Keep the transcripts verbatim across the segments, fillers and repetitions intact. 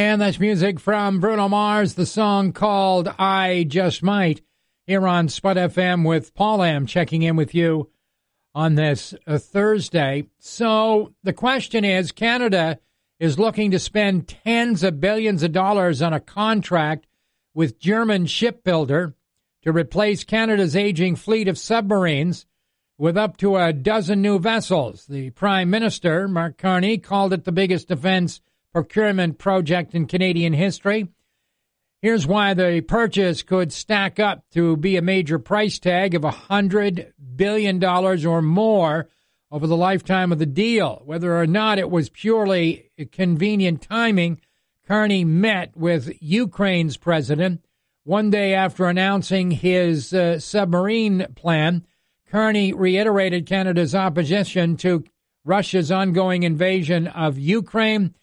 And that's music from Bruno Mars, the song called I Just Might, here on Spud F M with Paul Am checking in with you on this uh, Thursday. So the question is, Canada is looking to spend tens of billions of dollars on a contract with German shipbuilder to replace Canada's aging fleet of submarines with up to a dozen new vessels. The Prime Minister, Mark Carney, called it the biggest defense procurement project in Canadian history. Here's why the purchase could stack up to be a major price tag of one hundred billion dollars or more over the lifetime of the deal. Whether or not it was purely convenient timing, Carney met with Ukraine's president one day after announcing his uh, submarine plan. Carney reiterated Canada's opposition to Russia's ongoing invasion of Ukraine,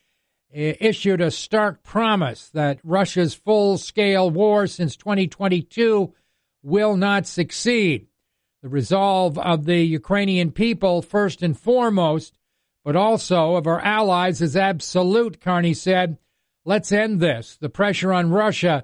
issued a stark promise that Russia's full-scale war since twenty twenty-two will not succeed. The resolve of the Ukrainian people, first and foremost, but also of our allies, is absolute, Carney said. Let's end this. The pressure on Russia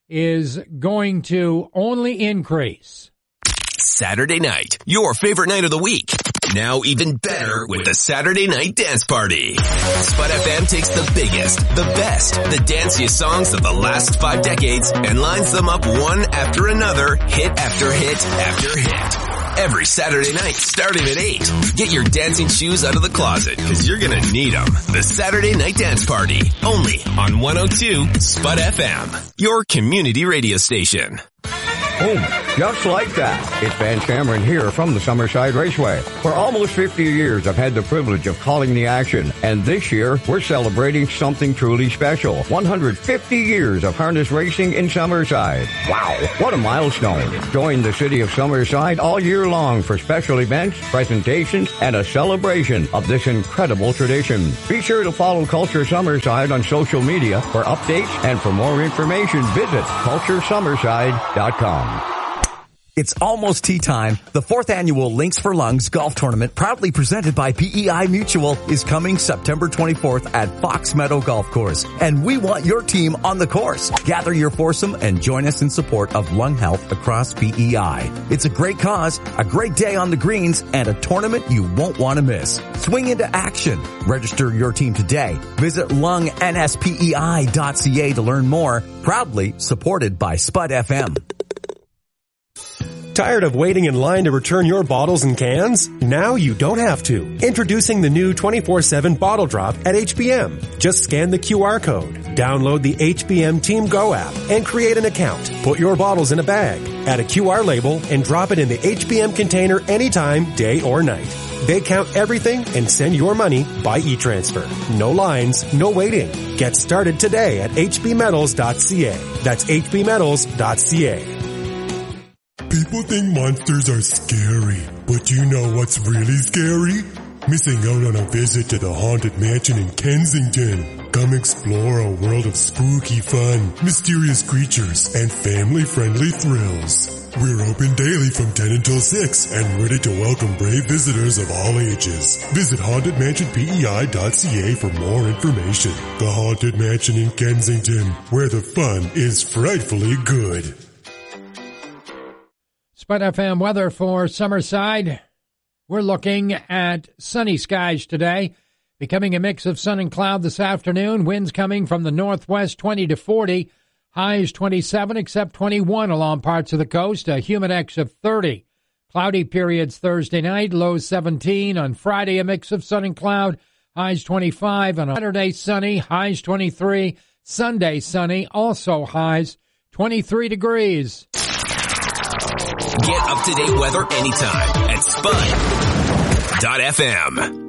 is going to only increase. Saturday night, your favorite night of the week. Now even better with the Saturday Night Dance Party. Spud F M takes the biggest, the best, the danciest songs of the last five decades and lines them up one after another, hit after hit after hit. Every Saturday night starting at eight. Get your dancing shoes out of the closet because you're going to need them. The Saturday Night Dance Party, only on one oh two Spud F M, your community radio station. Boom. Just like that. It's Vance Cameron here from the Summerside Raceway. For almost fifty years, I've had the privilege of calling the action. And this year, we're celebrating something truly special. one hundred fifty years of harness racing in Summerside. Wow. What a milestone. Join the city of Summerside all year long for special events, presentations, and a celebration of this incredible tradition. Be sure to follow Culture Summerside on social media for updates, and for more information, visit culture summerside dot com. It's almost tea time. The fourth annual Links for Lungs golf tournament, proudly presented by P E I Mutual, is coming September twenty-fourth at Fox Meadow Golf Course. And we want your team on the course. Gather your foursome and join us in support of lung health across P E I. It's a great cause, a great day on the greens, and a tournament you won't want to miss. Swing into action. Register your team today. Visit lung n s p e i dot c a to learn more. Proudly supported by Spud F M. Tired of waiting in line to return your bottles and cans? Now you don't have to. Introducing the new twenty-four seven Bottle Drop at H B M. Just scan the Q R code, download the H B M Team Go app, and create an account. Put your bottles in a bag, add a Q R label, and drop it in the H B M container anytime, day or night. They count everything and send your money by e-transfer. No lines, no waiting. Get started today at h b metals dot c a. That's h b metals dot c a. People think monsters are scary, but you know what's really scary? Missing out on a visit to the Haunted Mansion in Kensington. Come explore a world of spooky fun, mysterious creatures, and family-friendly thrills. We're open daily from ten until six and ready to welcome brave visitors of all ages. Visit haunted mansion p e i dot c a for more information. The Haunted Mansion in Kensington, where the fun is frightfully good. Spud F M weather for Summerside. We're looking at sunny skies today, becoming a mix of sun and cloud this afternoon. Winds coming from the northwest, twenty to forty. Highs twenty-seven, except twenty-one along parts of the coast. A humidex of thirty. Cloudy periods Thursday night, lows seventeen. On Friday, a mix of sun and cloud. Highs twenty-five. On Saturday, sunny. Highs twenty-three. Sunday, sunny. Also highs twenty-three degrees. Get up-to-date weather anytime at spud dot f m.